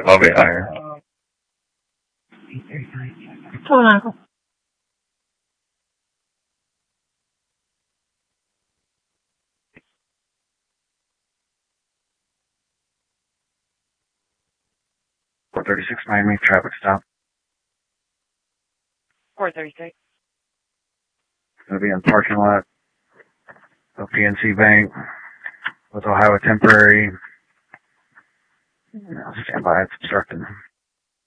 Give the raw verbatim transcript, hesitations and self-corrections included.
I'll be higher. Come on, Uncle. four thirty-six Miami, traffic stop. four thirty-six. Gonna be in the parking lot of P N C Bank with Ohio Temporary. Stand by, it's obstructing.